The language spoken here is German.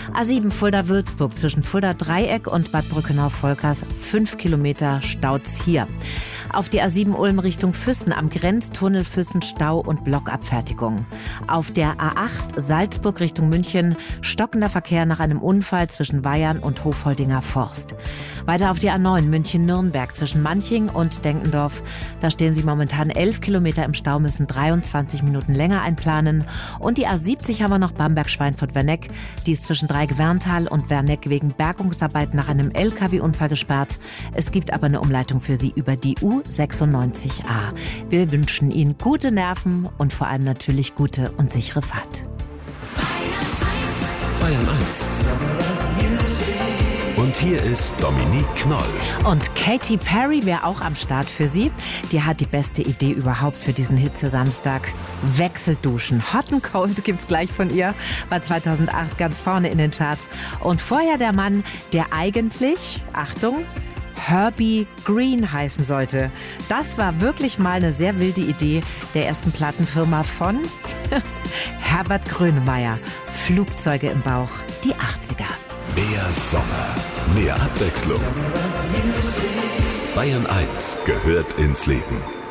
A7 Fulda-Würzburg zwischen Fulda-Dreieck und Bad Brückenau-Volkers 5 Kilometer staut's hier. Auf die A7 Ulm Richtung Füssen am Grenztunnel Füssen Stau und Blockabfertigung. Auf der A8 Salzburg Richtung München stockender Verkehr nach einem Unfall zwischen Weyern und Hofholdinger Forst. Weiter auf die A9 München-Nürnberg zwischen Manching und Denkendorf. Da stehen Sie momentan 11 Kilometer im Stau, müssen 23 Minuten länger einplanen. Und die A70 haben wir noch Bamberg-Schweinfurt-Werneck. Die ist zwischen Dreieck-Werntal und Werneck wegen Bergungsarbeiten nach einem LKW-Unfall gesperrt. Es gibt aber eine Umleitung für Sie über die U96A. Wir wünschen Ihnen gute Nerven und vor allem natürlich gute und sichere Fahrt. Bayern 1. Und hier ist Dominique Knoll. Und Katy Perry wäre auch am Start für Sie. Die hat die beste Idee überhaupt für diesen Hitze-Samstag. Wechselduschen. Hot and Cold gibt's gleich von ihr. War 2008 ganz vorne in den Charts. Und vorher der Mann, der eigentlich, Achtung, Herbie Green heißen sollte. Das war wirklich mal eine sehr wilde Idee der ersten Plattenfirma von Herbert Grönemeyer. Flugzeuge im Bauch, die 80er. Mehr Sommer, mehr Abwechslung. Bayern 1 gehört ins Leben.